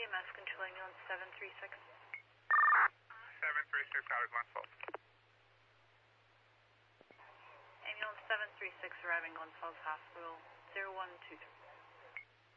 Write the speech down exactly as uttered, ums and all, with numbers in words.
M S control ambulance seven three six. seven three six out of Glens Falls. Ambulance seven three six arriving Glens Falls Hospital zero one two three.